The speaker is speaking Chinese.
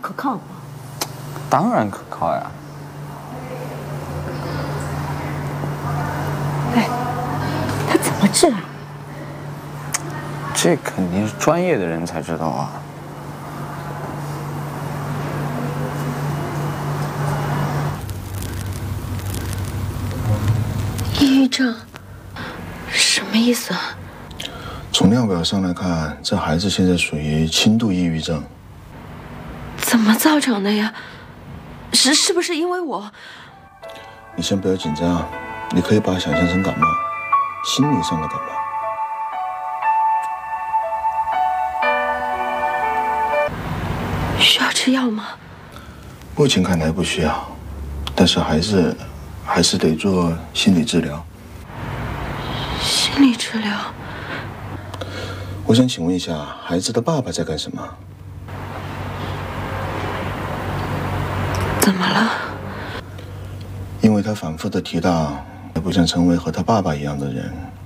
可靠吗？ 当然可靠呀。 哎，他怎么治啊？ 这肯定是专业的人才知道啊。 抑郁症，什么意思啊？ 从量表上来看，这孩子现在属于轻度抑郁症。 怎么造成的呀？是不是因为我？ 你先不要紧张，你可以把它想象成感冒，心理上的感冒。 需要吃药吗？ 目前看来不需要，但是还是得做心理治疗。 心理治疗？ 我想请问一下，孩子的爸爸在干什么？ 怎么了？ 因为他反复的提到，不想成为和他爸爸一样的人。